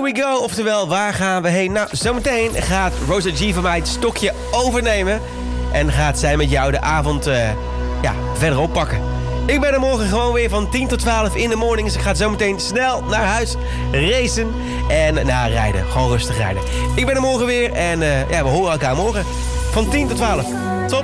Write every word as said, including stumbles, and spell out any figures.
we go. Oftewel, waar gaan we heen? Nou, zometeen gaat Rosa G van mij het stokje overnemen. En gaat zij met jou de avond uh, ja, verder oppakken. Ik ben er morgen gewoon weer van tien tot twaalf in de morning. Dus ik ga zometeen snel naar huis racen. En nou, rijden. Gewoon rustig rijden. Ik ben er morgen weer. En uh, ja, we horen elkaar morgen. Van tien tot twaalf. Top.